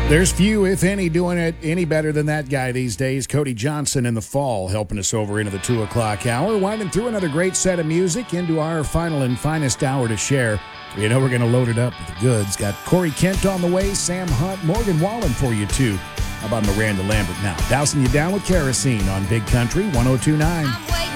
There's few, if any, doing it any better than that guy these days. Cody Johnson in the fall, helping us over into the 2 o'clock hour, winding through another great set of music into our final and finest hour to share. You know we're going to load it up with the goods. Got Corey Kent on the way, Sam Hunt, Morgan Wallen for you, too. How about Miranda Lambert now? Dousing you down with kerosene on Big Country 102.9.